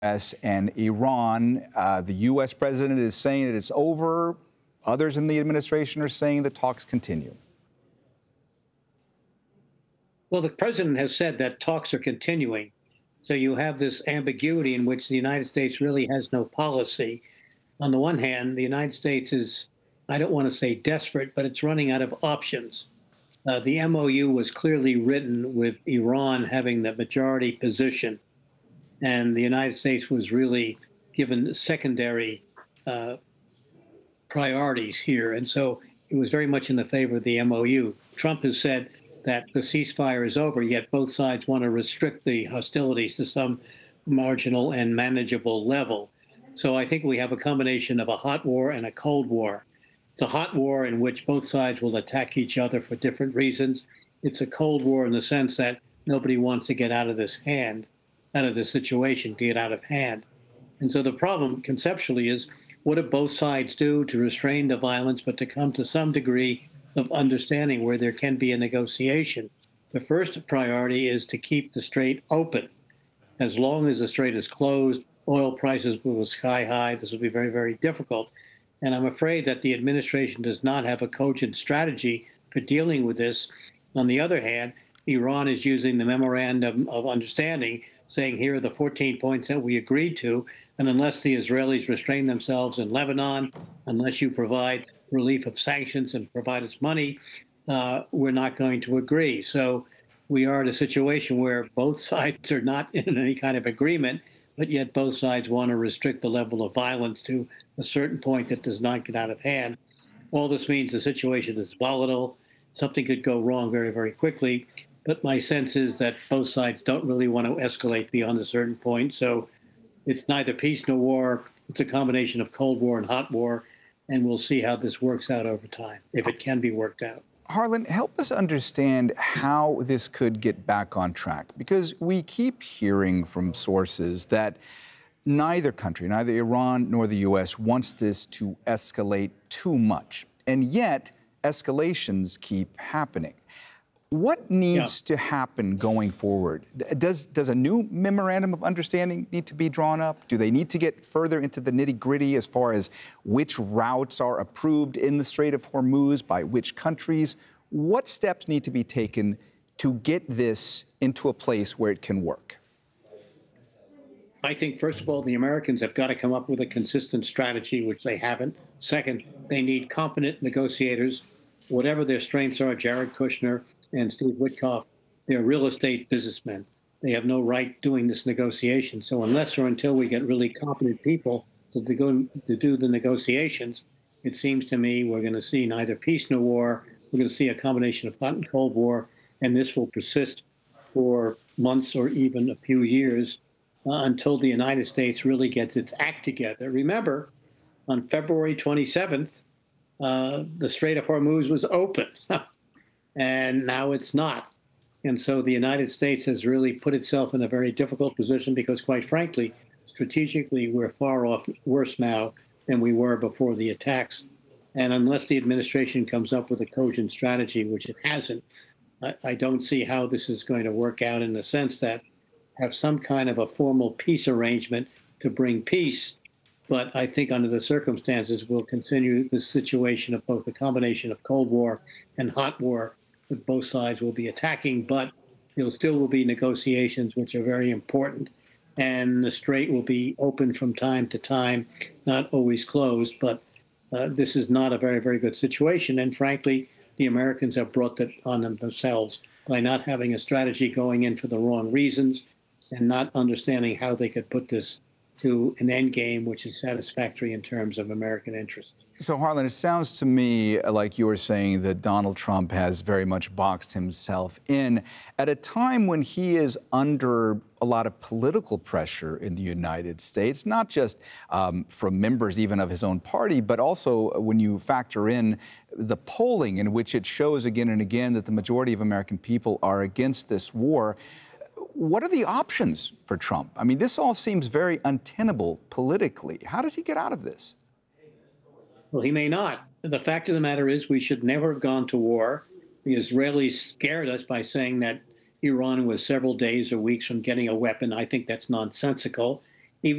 U.S. and Iran. The U.S. president is saying that it's over. Others in the administration are saying the talks continue. Well, the president has said that talks are continuing. So you have this ambiguity in which the United States really has no policy. On the one hand, the United States is, I don't want to say desperate, but it's running out of options. The MOU was clearly written with Iran having the majority position, and the United States was really given secondary priorities here. And so it was very much in the favor of the MOU. Trump has said that the ceasefire is over, yet both sides want to restrict the hostilities to some marginal and manageable level. So I think we have a combination of a hot war and a cold war. It's a hot war in which both sides will attack each other for different reasons. It's a cold war in the sense that nobody wants to get out of this situation, get out of hand. And so the problem conceptually is, what do both sides do to restrain the violence, but to come to some degree of understanding where there can be a negotiation? The first priority is to keep the strait open. As long as the strait is closed, oil prices will go sky high. This will be very, very difficult. And I'm afraid that the administration does not have a cogent strategy for dealing with this. On the other hand, Iran is using the memorandum of understanding, saying here are the 14 points that we agreed to, and unless the Israelis restrain themselves in Lebanon, unless you provide relief of sanctions and provide us money, we're not going to agree. So we are in a situation where both sides are not in any kind of agreement, but yet both sides want to restrict the level of violence to a certain point that does not get out of hand. All this means the situation is volatile. Something could go wrong very, very quickly. But my sense is that both sides don't really want to escalate beyond a certain point. So it's neither peace nor war. It's a combination of cold war and hot war. And we'll see how this works out over time, if it can be worked out. Harlan, help us understand how this could get back on track, because we keep hearing from sources that neither country, neither Iran nor the U.S., wants this to escalate too much. And yet, escalations keep happening. What needs to happen going forward? Does a new memorandum of understanding need to be drawn up? Do they need to get further into the nitty-gritty as far as which routes are approved in the Strait of Hormuz by which countries? What steps need to be taken to get this into a place where it can work? I think, first of all, the Americans have got to come up with a consistent strategy, which they haven't. Second, they need competent negotiators, whatever their strengths are. Jared Kushner and Steve Witkoff, they're real estate businessmen. They have no right doing this negotiation. So unless or until we get really competent people to do the negotiations, it seems to me we're going to see neither peace nor war. We're going to see a combination of hot and cold war, and this will persist for months or even a few years until the United States really gets its act together. Remember, on February 27th, the Strait of Hormuz was open. And now it's not. And so the United States has really put itself in a very difficult position because, quite frankly, strategically, we're far off worse now than we were before the attacks. And unless the administration comes up with a cogent strategy, which it hasn't, I don't see how this is going to work out in the sense that have some kind of a formal peace arrangement to bring peace. But I think under the circumstances, we'll continue this situation of both the combination of Cold War and hot war, that both sides will be attacking, but there still will be negotiations, which are very important. And the strait will be open from time to time, not always closed. But this is not a very, very good situation. And frankly, the Americans have brought that on themselves by not having a strategy, going in for the wrong reasons, and not understanding how they could put this to an end game which is satisfactory in terms of American interests. So, Harlan, it sounds to me like you were saying that Donald Trump has very much boxed himself in at a time when he is under a lot of political pressure in the United States, not just from members even of his own party, but also when you factor in the polling in which it shows again and again that the majority of American people are against this war. What are the options for Trump? I mean, this all seems very untenable politically. How does he get out of this? Well, he may not. The fact of the matter is we should never have gone to war. The Israelis scared us by saying that Iran was several days or weeks from getting a weapon. I think that's nonsensical.